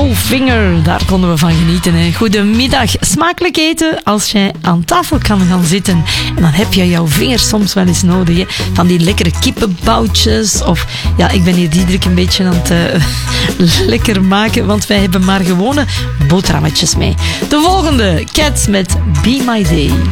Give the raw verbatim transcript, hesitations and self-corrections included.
Finger, daar konden we van genieten. Hè. Goedemiddag, smakelijk eten als jij aan tafel kan gaan zitten. En dan heb je jouw vingers soms wel eens nodig. Hè. Van die lekkere kippenboutjes. Of ja, ik ben hier Diederik een beetje aan het uh, lekker maken, want wij hebben maar gewone boterhammetjes mee. De volgende, Cats met Be My Day.